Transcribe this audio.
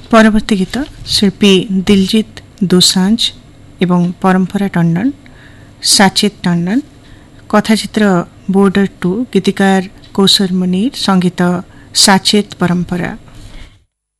परवर्ती गीत शिल्पी दिलजीत दोसांझ एवं परंपरा टंडन साचेत टंडन कथाचित्र बॉर्डर 2 गीतिकार कौशल मुनीर संगीत साचेत परंपरा।